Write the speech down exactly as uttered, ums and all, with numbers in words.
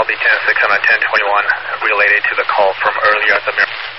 B ten six on a ten twenty-one related to the call from earlier at the Mir